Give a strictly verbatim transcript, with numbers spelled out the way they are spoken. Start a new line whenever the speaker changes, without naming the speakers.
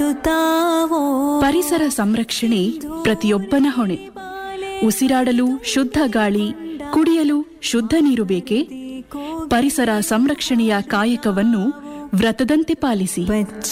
ಮಾಡುತ್ತಾವೋ.
ಪರಿಸರ ಸಂರಕ್ಷಣೆ ಪ್ರತಿಯೊಬ್ಬನ ಹೊಣೆ. ಉಸಿರಾಡಲು ಶುದ್ಧ ಗಾಳಿ, ಕುಡಿಯಲು ಶುದ್ಧ ನೀರು ಬೇಕೆ? ಪರಿಸರ ಸಂರಕ್ಷಣೆಯ ಕಾಯಕವನ್ನು ವ್ರತದಂತೆ ಪಾಲಿಸಿ.